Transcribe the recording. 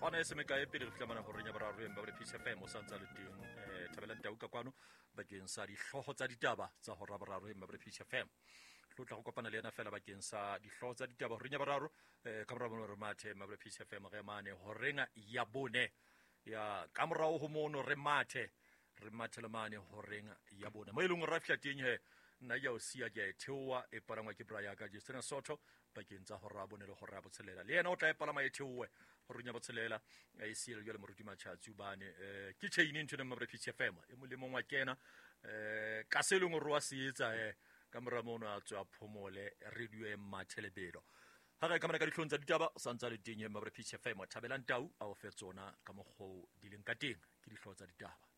tshwana se me kae pele re fihlamana go renya boraro emba le Peace FM o santsa le teng Thabela Ntau ka kwano bakeng sa dihlogo tsa ditaba tsa go raboraro emba le Peace FM lo tla go kopana le ena fela bakeng sa dihlogo tsa ditaba go renya boraro ka morao re mathe emba le Peace FM re mane ho renga ya bone ya ka morao ho mono re mathe le mane ho renga ya bone mo ileng ra fihla teng he nna ya o sia ke theowa e palangwa ke Braya ka Justina Sotho bakeng tsa go rabone le go rabotshelela le ena o tla e palama e theowe go runya botshelela e siele jwa le moruti matshatsi ubane ke chain into the Mabra Peace FM e mo le mongwa kena ka se leng ro wa se etsa ka moramono a tswa phomole radio e mathelebelo ha re ka mara ka dihlong tsa ditaba santsa le teng Mabra Peace FM Thabela Ntau a o fetsona ka mogho di leng ka teng ke dihlong tsa ditaba